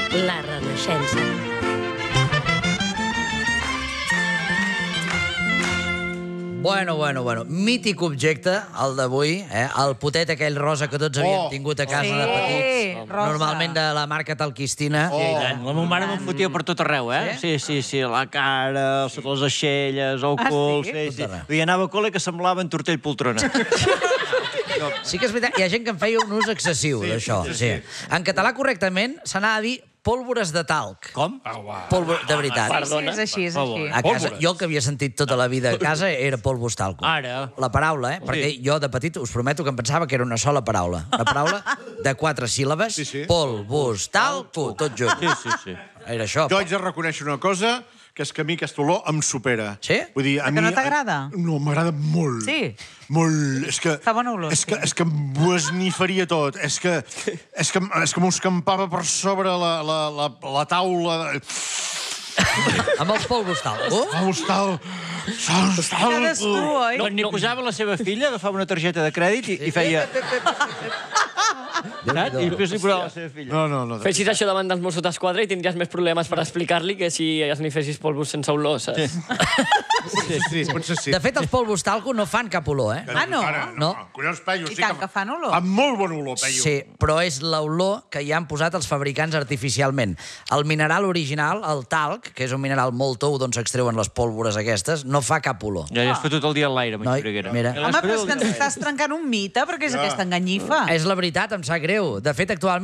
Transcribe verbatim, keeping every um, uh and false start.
La Renaixença. Bueno, bueno, bueno. Mític objecte, el d'avui, eh? El potet aquell rosa que tots havíem tingut a casa de petits. Normalment de la marca Talquistina. La meva mare me'n fotia per tot arreu, eh? Sí, sí, sí. La cara, les aixelles, el cul... Sí, sí. I anava a col·le que semblaven tortell poltrona. Sí que és veritat, hi ha gent que en feia un ús excessiu d'això. En català, correctament, s'anava a dir pólvores de talc. Com? Pólvora, de veritat. Perdona. És així, és així. A casa, jo el que havia sentit tota la vida a casa era polvos talco. Ara. La paraula, eh? Perquè jo de petit us prometo que em pensava que era una sola paraula. Una paraula de quatre síl·labes. Polvos talco, tot junt. Sí, sí, sí. Era això. Jo haig de reconèixer una cosa, que és que a mi aquesta olor em supera. Sí? Vull dir, a Que mi... no t'agrada? No, m'agrada molt. Sí? Molt. És que... Fa bona olor, És que, sí. és que m'ho esnifaria tot. És que... És que, és que m'ho escampava per sobre la, la, la, la taula... Amb els polvos talco? Polvos talco. Cadascú, oi? No, ni posava la seva filla, agafava una targeta de crèdit i, i feia... Saps? I després li posava la seva filla. No, no, no. Fessis això davant dels Mossos d'Esquadra i tindries més problemes per explicar-li que si ni fessis polvos sense olor, saps? Sí, sí, potser sí. De fet, els polvos talco no fan cap olor, eh? Ah, no? No. Collons, peio. I tant que fan olor. Fan molt bon olor, peio. Sí, però és l'olor que hi han posat els fabricants artificialment. El mineral original, el talc, que és un mineral molt tou d'on s'extreuen les pólvores aquestes, no fa cap olor. Ja has fet tot el dia a l'aire, Noi, m'hi mira. Home, però és que ens estàs trencant un mite, perquè és aquesta enganyifa. És la veritat, em sap greu. De fet, actualment